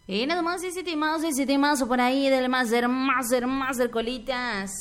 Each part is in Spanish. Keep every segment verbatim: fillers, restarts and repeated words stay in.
Y nada más ese temazo, ese temazo por ahí del Master, Master, Master Colitas.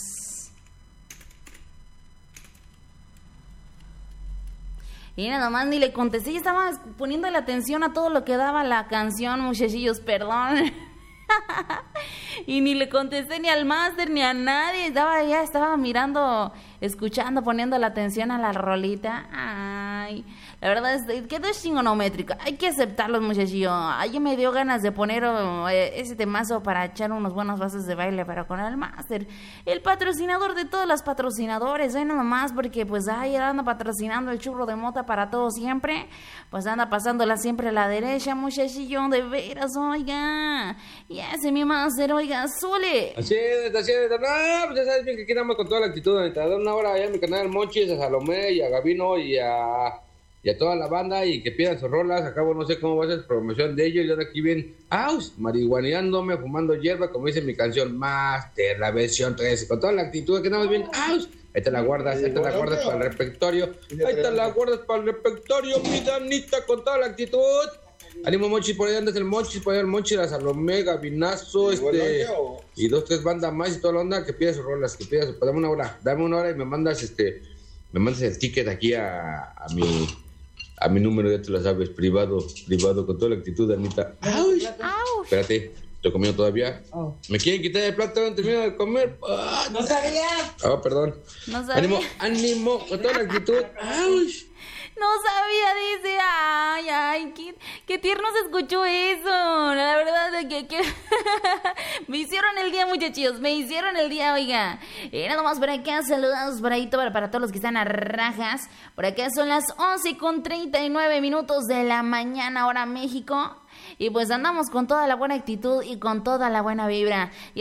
Y nada más ni le contesté, ya estaba poniendo la atención a todo lo que daba la canción, muchachillos, perdón. Y ni le contesté ni al máster ni a nadie, estaba ya estaba mirando, escuchando, poniendo la atención a la rolita. Ay, la verdad es quedó chingonométrica. Hay que aceptarlos, muchachillos. Ay, me dio ganas de poner eh, ese temazo para echar unos buenos bases de baile, pero con el máster, el patrocinador de todos los patrocinadores, ¿eh? Nada más porque pues ay, anda patrocinando el churro de mota para todo siempre, pues anda pasándola siempre a la derecha, muchachillo, de veras, oiga. Y ese mi máster, oiga, Zule. Así es, así es. No, pues ya sabes bien que aquí andamos con toda la actitud, Anita. Da una hora allá en mi canal Monchis, a Salomé y a Gabino y a, y a toda la banda y que pidan sus rolas. Acabo no sé cómo va a ser promoción de ellos. Yo de aquí bien, aus, marihuaneándome, fumando hierba, como dice mi canción Master, la versión trece. Con toda la actitud que andamos bien, aus. Ahí te la guardas, ahí te la guardas para el repertorio. Ahí te la guardas para el repertorio, mi Danita, con toda la actitud. Ánimo, Monchis, por ahí andas el Monchis, por ahí el Monchis, la Salomé, Gabinazo, este, y dos, tres bandas más y toda la onda, que pidas sus rolas, que pidas, pues dame una hora, dame una hora y me mandas, este, me mandas el ticket aquí a, a mi, a mi número, ya te lo sabes, privado, privado, con toda la actitud, Anita. ¡Ay! Espérate, estoy comiendo todavía. Oh. Me quieren quitar el plato, no termino de comer. ¡Ah! No sabía. Oh, perdón. No sabía. Ánimo, ánimo, con toda la actitud. ¡Ay! No sabía, dice, ay, ay, qué, qué tierno se escuchó eso, la verdad es que, que me hicieron el día, muchachos, me hicieron el día, oiga, y nada más por acá, saludos por ahí para, para todos los que están a rajas, por acá son las once con treinta y nueve minutos de la mañana, hora México, y pues andamos con toda la buena actitud y con toda la buena vibra.